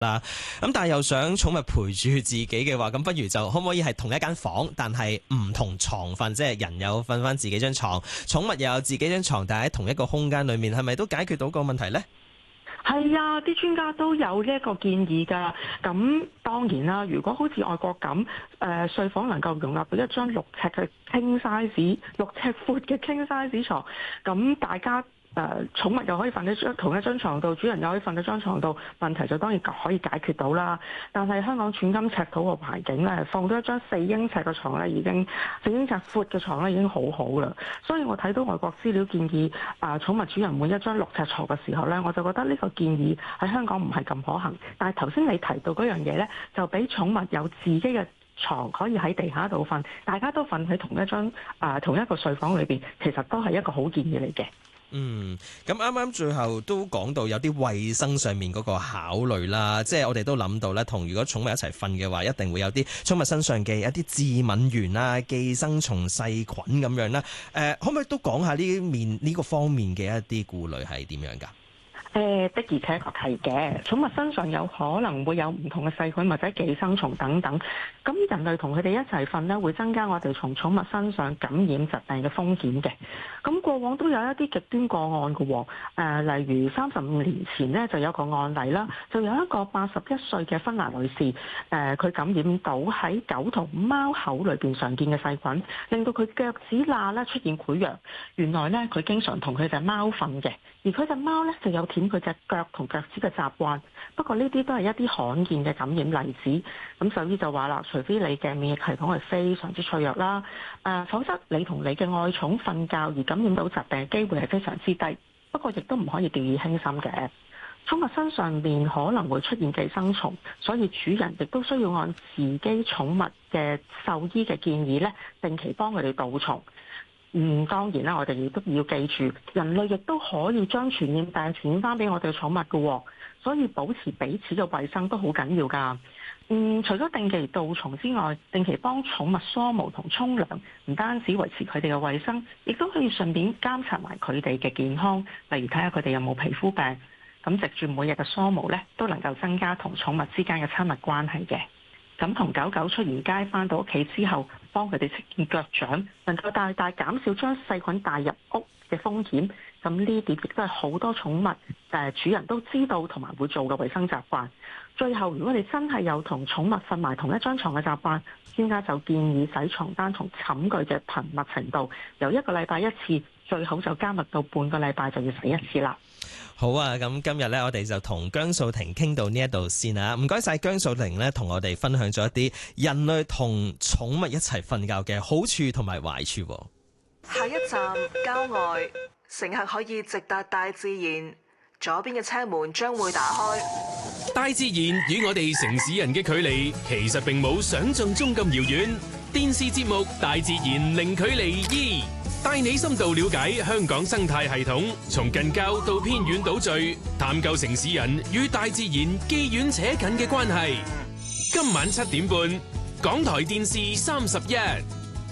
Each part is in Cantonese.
啦，咁但係又想寵物陪住自己嘅話，咁不如就可唔可以係同一間房，但係唔同床瞓，即係人有瞓翻自己張床，寵物又有自己張床，但係喺同一個空間裏面，係咪都解決到個問題呢？ 係啊，啲專家都有呢一個建議㗎。咁當然啦，如果好似外國咁，睡房能夠容納到一張6尺嘅king size、6尺闊嘅king size床，咁大家寵物又可以瞓喺同一張床度，主人又可以瞓喺張床度，問題就當然可以解決到啦。但係香港寸金尺土嘅環境咧，放到一張4英尺嘅床咧，已經4英尺闊嘅床咧已經好好啦。所以我睇到外國資料建議寵物主人換一張6尺床嘅時候咧，我就覺得呢個建議喺香港唔係咁可行。但係頭先你提到嗰樣嘢咧，就俾寵物有自己嘅床可以喺地下度瞓，大家都瞓喺同一個睡房裏邊，其實都係一個好建議嚟嘅。 咁啱啱最後都講到有啲衛生上面嗰個考慮啦，即係我哋都諗到咧，同如果寵物一齊瞓嘅話，一定會有啲寵物身上嘅一啲致敏原啊、寄生蟲細菌咁樣啦。可唔可以都講下呢個方面嘅一啲顧慮係點樣㗎？ 的而且確係嘅，寵物身上有可能會有唔同嘅細菌或者寄生蟲等等，咁人類同佢哋一齊瞓呢，會增加我哋從寵物身上感染疾病嘅風險嘅。咁過往都有一啲極端個案嘅喎，例如35年前呢，就有個案例啦，就有一個81歲嘅芬蘭女士，佢感染到喺狗同貓口裏邊常見嘅細菌，令到佢腳趾罅咧出現潰瘍。原來呢，佢經常同佢隻貓瞓嘅，而佢隻貓呢，就有舔佢隻腳同腳趾嘅習慣，不過呢啲都係一啲罕見嘅感染例子。咁獸醫就話啦，除非你嘅免疫系統係非常之脆弱啦，否則你同你嘅愛寵瞓覺而感染到疾病嘅機會係非常之低。不過亦都唔可以掉以輕心嘅。寵物身上面可能會出現寄生蟲，所以主人亦都需要按自己寵物嘅獸醫嘅建議呢，定期幫佢哋杜蟲。當然啦，我哋亦都要記住，人類亦都可以將傳染病傳翻俾我哋嘅寵物嘅，所以保持彼此嘅衛生都好緊要㗎。除咗定期杜蟲之外，定期幫寵物梳毛同沖涼，唔單止維持佢哋嘅衛生，亦都可以順便監察埋佢哋嘅健康，例如睇下佢哋有冇皮膚病。咁藉住每日嘅梳毛呢，都能夠增加同寵物之間嘅親密關係嘅。咁同狗狗出完街返到屋企之後，幫佢哋清潔腳掌，能夠大大減少將細菌帶入屋嘅風險。咁呢點亦都係好多寵物主人都知道同埋會做嘅衛生習慣。最後，如果你真係有同寵物瞓埋同一張床嘅習慣，專家就建議洗床單同寢具嘅頻密程度，由1個禮拜1次，最好就加密到半個禮拜就要洗1次啦。 好啊，咁今日呢，我哋就同姜素婷傾到呢一度先啦。唔該晒姜素婷呢，同我哋分享咗一啲人類同寵物一齊瞓覺嘅好處同埋壞處。 下一站郊外，乘客可以直達大自然，左邊嘅車門將會打開。 大自然與我哋城市人嘅距離其實並冇想象中咁遙遠。電視節目《大自然零距離2》帶你深度了解香港生態系統，從近郊到偏遠島嶼，探究城市人與大自然既遠且近嘅關係。今晚7點半，港台電視31。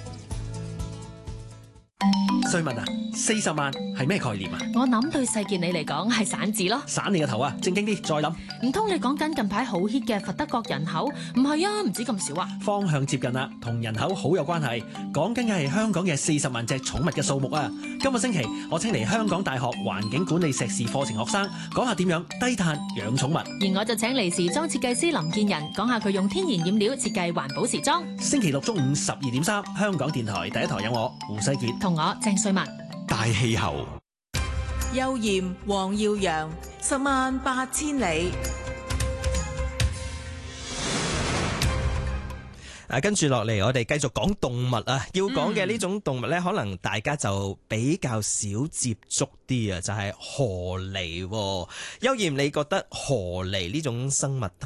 瑞文啊，40萬係咩概念啊？ 我諗對細健你嚟講係散字咯。 散你個頭啊！正經啲，再諗。 唔通你講緊近排好 hit 嘅佛得角人口？唔係啊，唔止咁少啊。 方向接近啦，同人口好有關係。講緊嘅係香港嘅40萬隻寵物嘅數目啊！今個星期我請嚟香港大學環境管理碩士課程學生講下點樣低碳養寵物。 而我就請嚟時裝設計師林建仁講下佢用天然染料設計環保時裝。 星期六中午12.3，香港電台第一台有我胡世傑同我鄭瑞文。 大氣候， 邱艷、黃耀揚，108000里。 跟住落嚟，我哋繼續講動物啊！要講嘅呢種動物呢，可能大家就比較少接觸啲啊，就係河狸。邱艷，你覺得河狸呢種生物